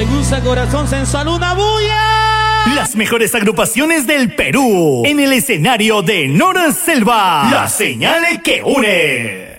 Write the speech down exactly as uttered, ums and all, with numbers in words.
te gusta corazón sensual, una bulla. Las mejores agrupaciones del Perú en el escenario de Nora Selva. La señal que une.